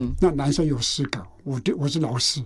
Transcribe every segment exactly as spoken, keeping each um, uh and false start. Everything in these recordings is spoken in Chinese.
那男生有四个，我对我是老四。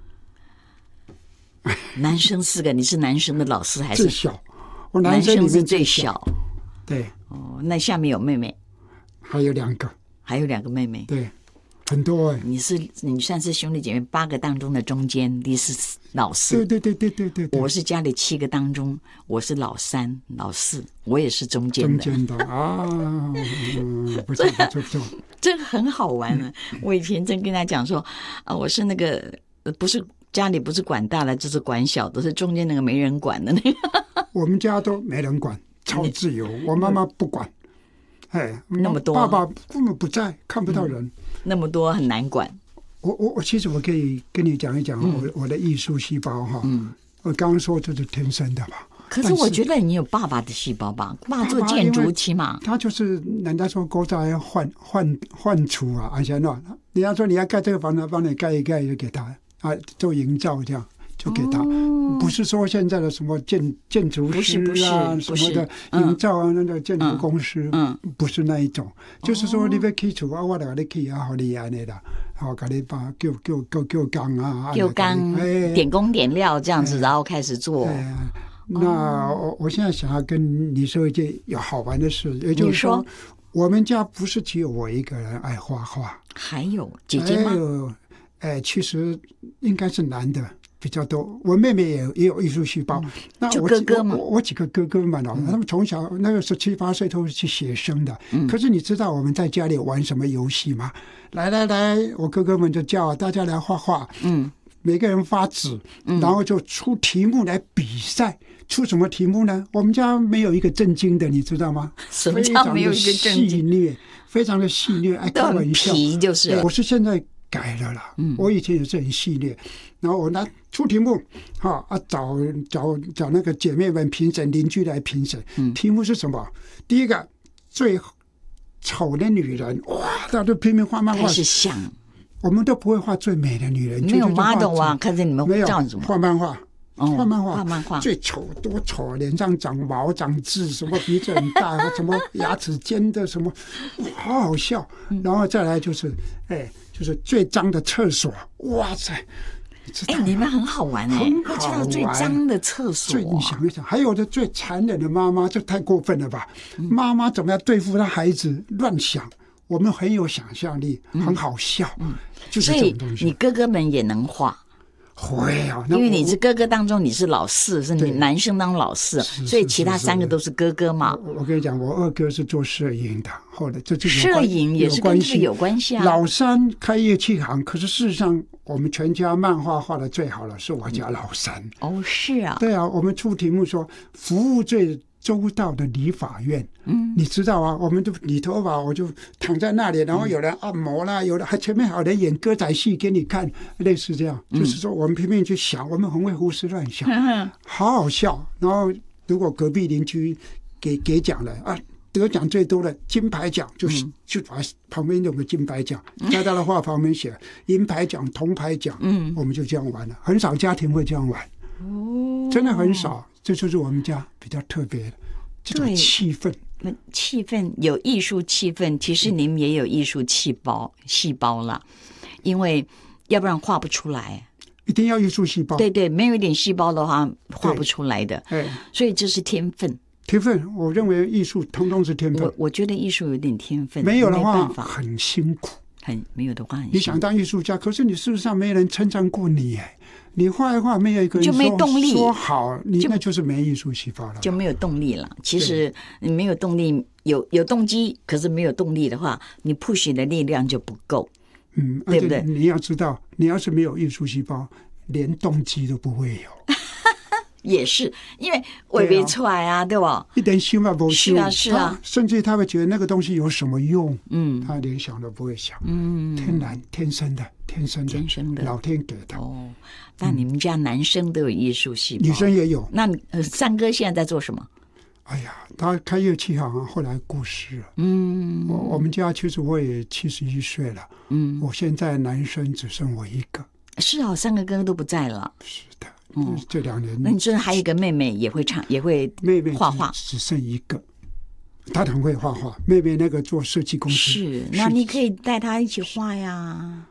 男生四个，你是男生的老四还是最小？我男生里面是最最小。 对。 哦，那下面有妹妹？ 还有两个。 还有两个妹妹。 对，很多哎、欸。 你是你算是兄弟姐妹八个当中的中间，你是老四。 对对对对对 对, 对。 我是家里七个当中，我是老三、老四，我也是中间的。 中间的啊，嗯、不错不错不错。 这个很好玩啊！嗯、我以前正跟他讲说，啊，我是那个不是家里不是管大的，就是管小的，是中间那个没人管的那个。 我们家都没人管，超自由。我妈妈不管，哎， 那么多， 爸爸根本不在，看不到人。 嗯、那么多很难管。 我我我，其实我可以跟你讲一讲我、嗯、我的艺术细胞哈。嗯，我刚刚说这是天生的吧。 可是我觉得你有爸爸的细胞吧？爸爸做建筑起码他就是人家说国家要换换换厨啊，而且呢，人家说你要盖这个房子，帮你盖一盖就给他啊，做营造这样就给他，哦、不是说现在的什么建建筑师啊什么的营造啊，那个建筑公司，嗯，不是那一种，嗯、就是说你要起厝啊，我就给你起啊，好厉害的啦。好，给你把叫叫叫叫工啊， 叫工点工点料这样子，然后开始做。 那我我现在想要跟你说一件有好玩的事，也就是说，我们家不是只有我一个人爱画画， 还有姐姐吗？ 还有，哎，其实应该是男的比较多。我妹妹也也有艺术细胞。嗯、那我哥哥嘛， 我, 我几个哥哥们哦，嗯、他们从小那个十七八岁都是去写生的。嗯、可是你知道我们在家里玩什么游戏吗？来来来，我哥哥们就叫大家来画画。嗯。每个人发纸，然后就出题目来比赛。嗯、出什么题目呢？我们家没有一个正经的，你知道吗？ 什么叫没有一个正经？ 戏谑，非常的戏谑，爱开玩笑。 皮就是了。 我是现在改了啦，嗯、我以前也是很戏谑。然后我拿出题目，哈啊，找找找那个姐妹们评审，邻居来评审。嗯、题目是什么？第一个最丑的女人，哇，大家都拼命画漫画。 开始想。 我们都不会画最美的女人， 没有 model 啊！看着你们没有这样子画漫画， 哦、 画漫画， 画漫画， 最丑多丑，脸上长毛长痣，什么鼻子很大，什么牙齿尖的，什么好好笑。然后再来就是，哎，就是最脏的厕所，哇塞！ 哎，你们很好玩哎、欸， 很好玩。 最脏的厕所、啊， 最你想一想，还有的最残忍的妈妈，这太过分了吧？嗯、妈妈怎么样对付她孩子？乱想。我们很有想象力，很好笑，嗯嗯、就是这种东西。 所以你哥哥们也能画， 会啊， 因为你是哥哥当中你是老四，是你男生当老四，所以其他三个都是哥哥嘛。 我, 我跟你讲，我二哥是做摄影的，后来这这摄影也是跟这个有关系啊。 老三开乐器行，可是事实上我们全家漫画画的最好的是我家老三。 嗯、哦，是啊， 对啊，我们出题目说服务最周到的理发院，嗯，你知道啊？我们就理头发，我就躺在那里，然后有人按摩啦，有的还前面还有人演歌仔戏给你看，类似这样。嗯、就是说，我们拼命去想，我们很会胡思乱想，嗯、好好笑。然后，如果隔壁邻居给给奖了啊，得奖最多的金牌奖，就是、嗯、就把旁边有个金牌奖，在他的画旁边写银牌奖、铜牌奖，嗯，我们就这样玩了。很少家庭会这样玩，哦，真的很少。这就是我们家比较特别的这种气氛， 气氛有艺术气氛，其实你们也有艺术细胞细胞了，因为要不然画不出来， 一定要艺术细胞。 对对，没有一点细胞的话画不出来的。所以这是天分。 天分，我认为艺术通通是天分。 我我觉得艺术有点天分， 没有的话很辛苦， 很没有的话很辛苦。 你想当艺术家，可是你事实上没人称赞过你哎。你画一画，没有一个人就没动力说好，你那就是没艺术细胞了， 就没有动力了。其实你没有动力，有有动机，可是没有动力的话，你 push 的力量就不够， 嗯，对不对？你要知道，你要是没有艺术细胞，连动机都不会有。 也是，因为未必出来啊，对吧？ 一点想法不是啊，是啊， 甚至他会觉得那个东西有什么用，嗯，他连想都不会想，嗯，天然天生的，天生的， 天生的， 老天给的。 哦，那你们家男生都有艺术细胞， 女生也有。 那呃，三哥现在在做什么？ 哎呀，他开乐器行啊，后来过世了。嗯，我我们家其实我也七十一岁了，嗯，我现在男生只剩我一个。 是啊，三个哥哥都不在了。 是的。嗯，这两年， 那你真的还有一个妹妹也会唱，也会妹妹画画， 只剩一个，她很会画画。妹妹那个做设计公司， 是，那你可以带她一起画呀。